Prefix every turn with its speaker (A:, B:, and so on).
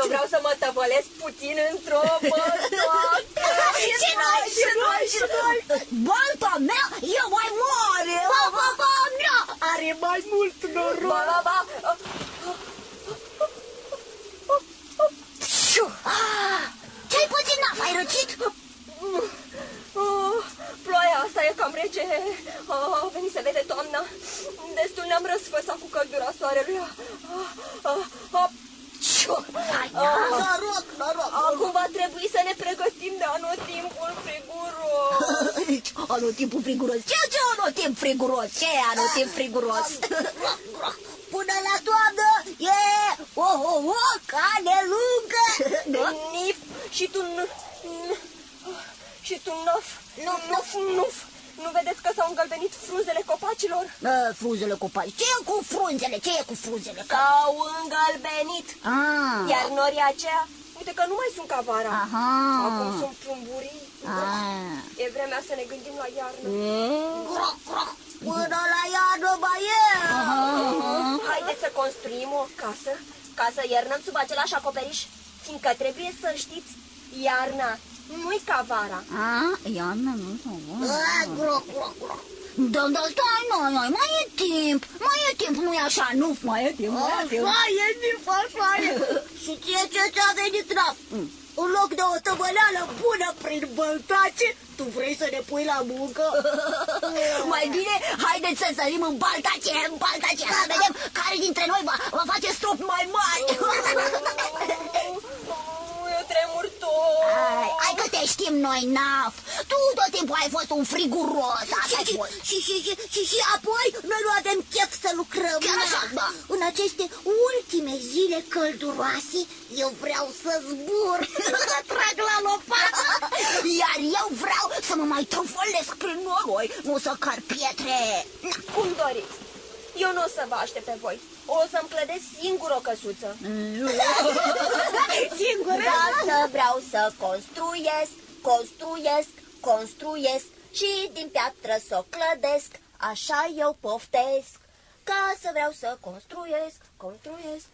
A: vreau să mă tăvălesc puțin într-o băltoacă.
B: Și noi. Balta mea e mai mare. Are mai mult noroc. Ce-ai pățit, Naf? Ai răcit?
A: Ploaia asta e cam rece. A venit să vede toamna. Destul ne-am răsfățat cu căldura soarelui.
B: Noroc.
A: Acum va trebui să ne pregătim de anotimpul friguros.
B: Anotimpul friguros? Ce anotimp friguros? Ce e anotimp friguros? Până la toamnă e cale lungă.
A: Nif și tu Nuf. Nu vedeți că s-au îngălbenit frunzele copacilor?
B: Frunzele copaci. Ce e cu frunzele?
A: S-au îngălbenit. Iar norii aceia, uite că nu mai sunt ca vara. Acum sunt plumburii. E vremea să ne gândim la iarnă.
B: Până la iarnă mai e.
A: Haideți să construim o casă ca să iernăm sub același acoperiș, fiindcă trebuie să știți, iarna nu-i ca vara.
B: Iarna nu-i ca vara. Dar stai, noi, mai e timp, nu-i așa, nu, mai e timp. Așa e. Și ce ți-a venit, Naf? În loc de o tăvăleală bună prin băltace, tu vrei să ne pui la muncă? Mai bine, haideți să sărim în baltace, să vedem care dintre noi va face strop mai mari.
A: Eu tremur tot.
B: Hai că te știm noi, Naf. Tu tot timpul ai fost un friguros. Și apoi noi nu avem chef să lucrăm. Chiar așa, da. În aceste ultime zile călduroase, eu vreau să zbur, să trag la lopată. Iar eu vreau să mă mai trufălesc prin noroi, nu să car pietre.
A: Cum doriți. Eu nu o să vă aștept pe voi. O să-mi clădesc singur o căsuță.
B: Singur?
A: Vreau să construiesc și din piatră să o clădesc. Așa eu poftesc. Vreau să construiesc.